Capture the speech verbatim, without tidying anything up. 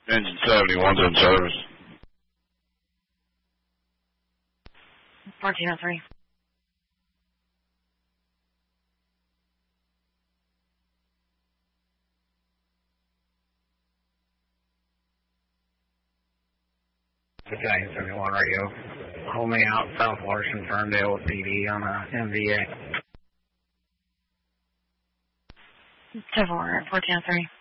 Engine seventy-one's in service. fourteen oh three. Battalion seventy-one radio. Hold me out South Larson, Ferndale with P D on a M V A. Several, fourteen oh three.